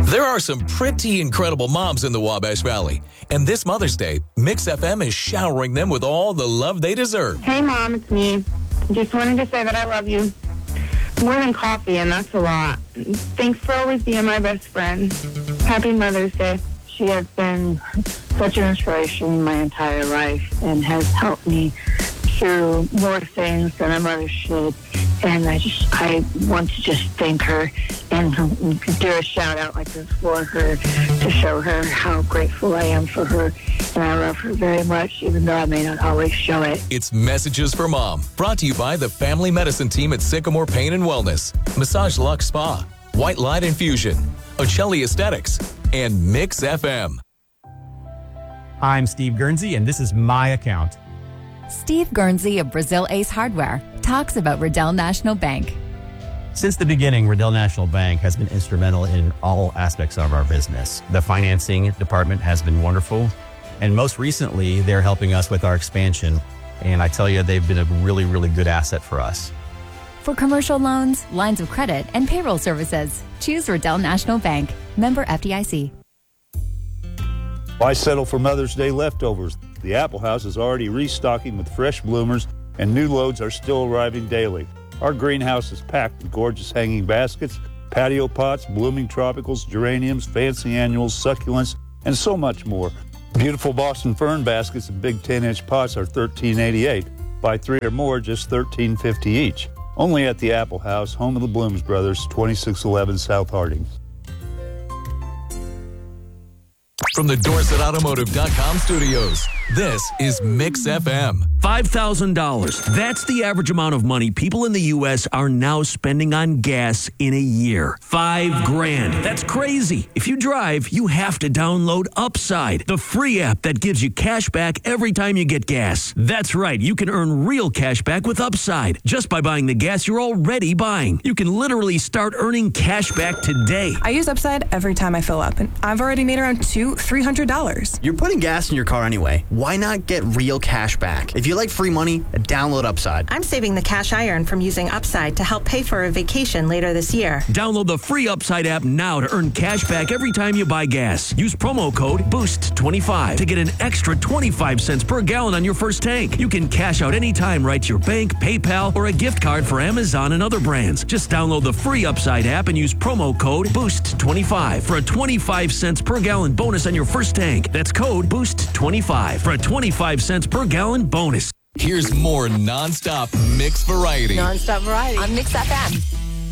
There are some pretty incredible moms in the Wabash Valley, and this Mother's Day, Mix FM is showering them with all the love they deserve. Hey, Mom, it's me. Just wanted to say that I love you. More than coffee, and that's a lot. Thanks for always being my best friend. Happy Mother's Day. She has been such an inspiration my entire life and has helped me through more things than a mother should. And I want to just thank her and do a shout out like this for her to show her how grateful I am for her. And I love her very much, even though I may not always show it. It's Messages for Mom, brought to you by the Family Medicine Team at Sycamore Pain and Wellness, Massage Luxe Spa, White Light Infusion, Ocelli Aesthetics, and Mix FM. I'm Steve Guernsey, and this is my account. Steve Guernsey of Brazil Ace Hardware talks about Riddell National Bank. Since the beginning, Riddell National Bank has been instrumental in all aspects of our business. The financing department has been wonderful, and most recently, they're helping us with our expansion. And I tell you, they've been a really, really good asset for us. For commercial loans, lines of credit, and payroll services, choose Riddell National Bank. Member FDIC. Why settle for Mother's Day leftovers? The Apple House is already restocking with fresh bloomers, and new loads are still arriving daily. Our greenhouse is packed with gorgeous hanging baskets, patio pots, blooming tropicals, geraniums, fancy annuals, succulents, and so much more. Beautiful Boston fern baskets and big 10-inch pots are $13.88. Buy 3 or more, just $13.50 each. Only at the Apple House, home of the Blooms Brothers, 2611 South Harding. From the DorsetAutomotive.com studios, this is Mix FM. $5,000. That's the average amount of money people in the U.S. are now spending on gas in a year. $5,000. That's crazy. If you drive, you have to download Upside, the free app that gives you cash back every time you get gas. That's right. You can earn real cash back with Upside just by buying the gas you're already buying. You can literally start earning cash back today. I use Upside every time I fill up, and I've already made around $300. You're putting gas in your car anyway. Why not get real cash back? If you like free money, download Upside. I'm saving the cash I earn from using Upside to help pay for a vacation later this year. Download the free Upside app now to earn cash back every time you buy gas. Use promo code BOOST25 to get an extra 25 cents per gallon on your first tank. You can cash out anytime right to your bank, PayPal, or a gift card for Amazon and other brands. Just download the free Upside app and use promo code BOOST25 for a 25 cents per gallon bonus on your first tank. That's code BOOST25 for a 25 cents per gallon bonus. Here's more nonstop mix variety. Nonstop variety on Mix FM.